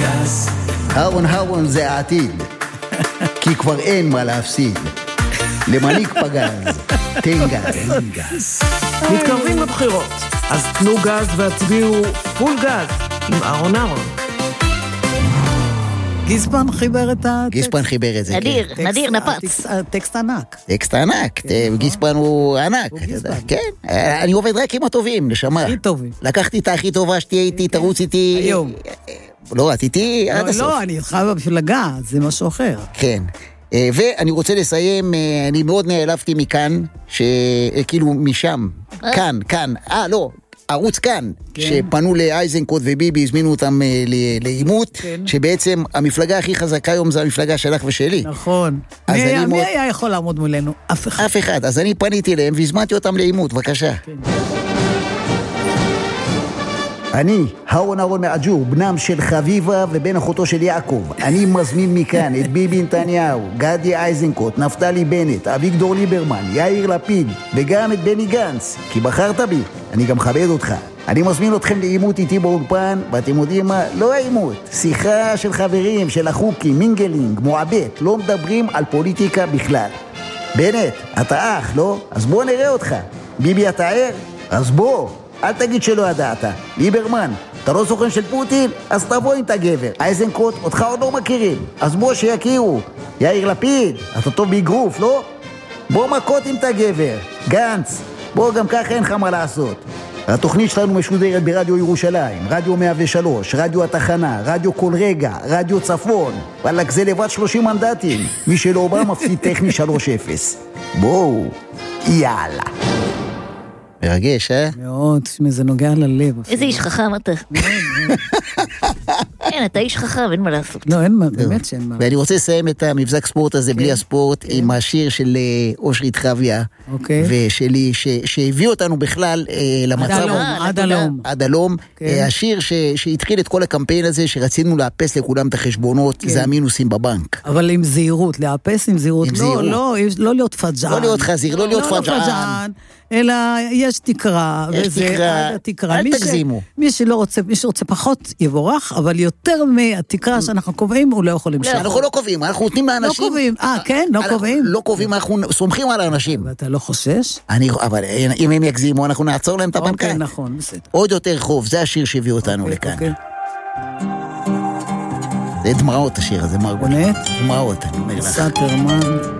הרון זה העתיד, כי כבר אין מה להפסיד. למניק פגז, תן גז. מתקרבים לבחירות, אז תנו גז והצביעו פול גז עם אהרון. גיספן חיבר את הטקסט. גיספן חיבר את זה. נדיר נפץ. טקסט ענק. טקסט ענק, גיספן הוא ענק. כן, אני עובד רק עם הטובים, נשמה. הכי טובים. לקחתי את הכי טובה שתהיה איתי, תרוץ איתי. היום. לא, את איתי עד הסוף. לא, אני איתך במפלגה, זה משהו אחר. כן. ואני רוצה לסיים, אני מאוד נעלבתי מכאן, כאילו משם, כאן, לא, ערוץ כאן, שפנו לאייזנקוט וביבי, הזמינו אותם לאימות, שבעצם המפלגה הכי חזקה היום זה המפלגה שלך ושלי. נכון. מי היה יכול לעמוד מולנו? אף אחד. אף אחד, אז אני פניתי אליהם והזמנתי אותם לאימות, בבקשה. אני, אהרון מעג'ור, בנם של חביבה ובן אחותו של יעקב. אני מזמין מכאן את ביבי נתניהו, גדי איזנקוט, נפתלי בנט, אביגדור ליברמן, יאיר לפיד, וגם את בני גנץ. כי בחרת בי, אני גם מכבד אותך. אני מזמין אתכם לאימות איתי באולפן, ואתם יודעים מה? לא האימות. שיחה של חברים, של החוקים, מינגלינג, מועבט, לא מדברים על פוליטיקה בכלל. בנט, אתה אח, לא? אז בוא נראה אותך. ביבי, אתה ער? אז בוא. אל תגיד שלא ידעת. ליברמן, אתה לא סוכן של פוטין? אז תבוא עם תגבר. איזנקוט, אותך עוד לא מכירים. אז בוא שיכירו. יאיר לפיד, אתה טוב באגרוף, לא? בוא מכות עם תגבר. גנץ, בוא גם ככה אין לך מה לעשות. התוכנית שלנו משודרת ברדיו ירושלים, רדיו 103, רדיו התחנה, רדיו כל רגע, רדיו צפון. וואלק, זה לבד 30 מנדטים. מי שלא בא מפסיד טכני 3-0. בואו, יאללה. מרגש, מאוד, זה נוגע ללב. איזה איש חכם אתה. כן, אתה איש חכם, אין מה לעשות. לא, אין מה, באמת שאין מה. ואני רוצה לסיים את המבזק ספורט הזה בלי הספורט, עם השיר של אושרית חוויה, ושלי, שהביא אותנו בכלל למצב... עד הלום. השיר שהתחיל את כל הקמפיין הזה, שרצינו לאפס לכולם את החשבונות, זה המינוסים בבנק. אבל עם זהירות, לאפס עם זהירות. לא להיות פג'ען. לא להיות חזיר, לא להיות פג'ען. אלא יש תקרה. יש תקרה, אל תגזימו. מי שרוצה פחות יבורך, אבל יותר מהתקרה שאנחנו קובעים, הוא לא יכול למשל. אנחנו לא קובעים, אנחנו נותנים לאנשים. לא קובעים, כן, לא קובעים. לא קובעים, אנחנו סומכים על האנשים. ואתה לא חושש? אבל אם הם יגזימו, אנחנו נעצור להם את הבנקה. אוקיי, נכון, בסדר. עוד יותר חוב, זה השיר שהביא אותנו לכאן. זה דמעות השיר הזה, מרגולת. דמעות, אני אומר לך. סטרמן.